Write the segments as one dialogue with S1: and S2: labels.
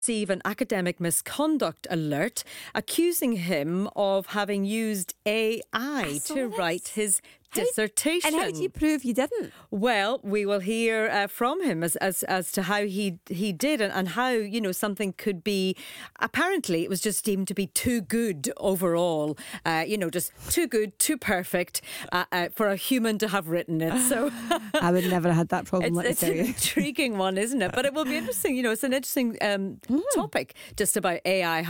S1: receive an academic misconduct alert accusing him of having used AI to write his dissertation.
S2: And how do you prove you didn't?
S1: Well, we will hear from him as to how he did and how, you know, something could be, apparently it was just deemed to be too good overall, just too good, too perfect for a human to have written it. So
S2: I would never have had that problem.
S1: It's an intriguing one, isn't it? But it will be interesting. You know, it's an interesting topic just about AI,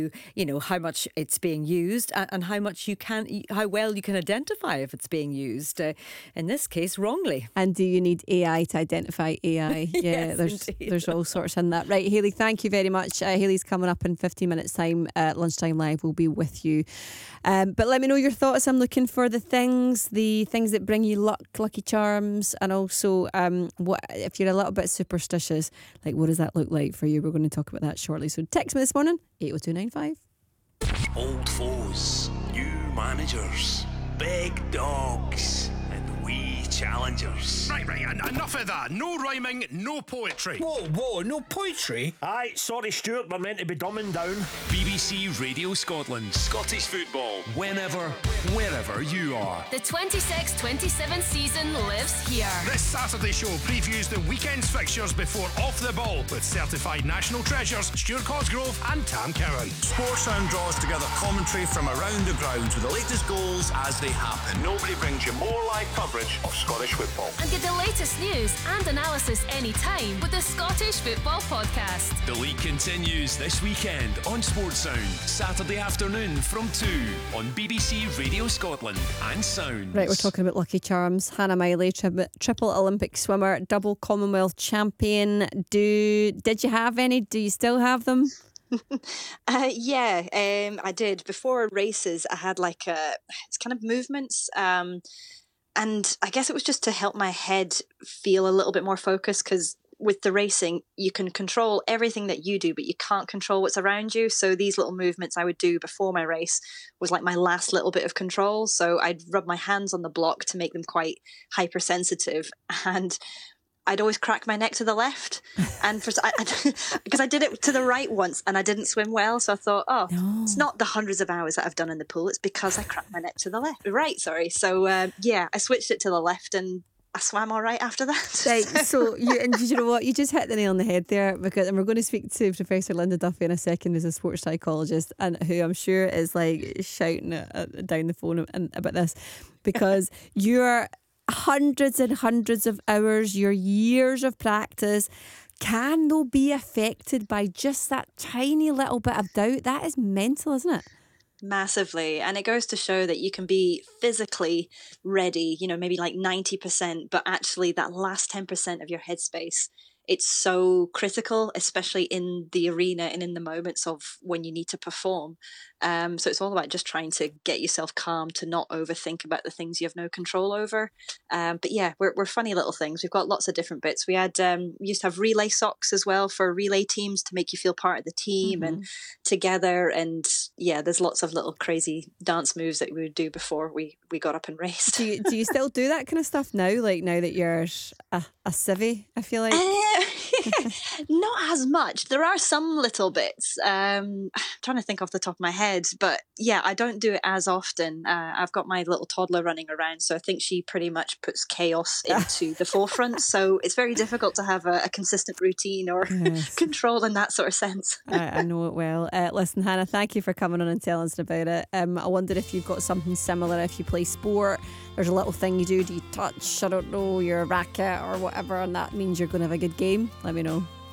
S1: how much it's being used and how well you can identify if it's being used, in this case wrongly.
S2: And do you need AI to identify AI? Yeah,
S1: Yes,
S2: there's all sorts in that. Right, Hayley, thank you very much. Hayley's coming up in 15 minutes time. Lunchtime Live will be with you. But let me know your thoughts. I'm looking for the things that bring you luck, lucky charms, and also what if you're a little bit superstitious, like what does that look like for you? We're going to talk about that shortly. So text me this morning, 80295.
S3: Old foes, new managers, big dogs, and wee challengers.
S4: Right, enough of that. No rhyming, no poetry.
S5: Whoa, no poetry?
S6: Aye, sorry Stuart, we're meant to be dumbing down.
S3: BBC Radio Scotland. Scottish football. Whenever, wherever you are.
S7: The 26-27 season lives here.
S4: This Saturday show previews the weekend's fixtures before Off the Ball with certified national treasures Stuart Cosgrove and Tam Cowan.
S5: Sportsound draws together commentary from around the ground with the latest goals as they happen.
S8: Nobody brings you more live coverage of Scottish football.
S7: And get the latest news and analysis anytime with the Scottish Football Podcast.
S3: The league continues this weekend on Sportsound. Saturday afternoon from 2 on BBC Radio Scotland and Sounds.
S2: Right, we're talking about lucky charms. Hannah Miley, triple Olympic swimmer, double Commonwealth champion. Did you have any? Do you still have them?
S9: I did. Before races, I had it's kind of movements. And I guess it was just to help my head feel a little bit more focused, because with the racing, you can control everything that you do, but you can't control what's around you. So these little movements I would do before my race was like my last little bit of control. So I'd rub my hands on the block to make them quite hypersensitive, and I'd always crack my neck to the left, and because I did it to the right once and I didn't swim well, so I thought, It's not the hundreds of hours that I've done in the pool, it's because I cracked my neck to the right. So I switched it to the left and I swam all right after that.
S2: Right, so you know what? You just hit the nail on the head there, and we're going to speak to Professor Linda Duffy in a second, who's a sports psychologist, and who I'm sure is like shouting down the phone about this, because you're hundreds and hundreds of hours, your years of practice, can though be affected by just that tiny little bit of doubt. That is mental, isn't it?
S9: Massively. And it goes to show that you can be physically ready, maybe like 90%, but actually that last 10% of your headspace, it's so critical, especially in the arena and in the moments of when you need to perform. So it's all about just trying to get yourself calm, to not overthink about the things you have no control over. But yeah, we're funny little things. We've got lots of different bits. We used to have relay socks as well for relay teams to make you feel part of the team and together. And yeah, there's lots of little crazy dance moves that we would do before we got up and raced.
S2: Do you still do that kind of stuff now? Like now that you're a civvy, I feel like.
S9: Not as much. There are some little bits. I'm trying to think off the top of my head, but yeah, I don't do it as often. I've got my little toddler running around, so I think she pretty much puts chaos into the forefront. So it's very difficult to have a consistent routine or control in that sort of sense.
S2: I know it well. Listen, Hannah, thank you for coming on and telling us about it. I wonder if you've got something similar. If you play sport, there's a little thing you do. Do you touch, I don't know, your racket or whatever, and that means you're going to have a good game? Let me know.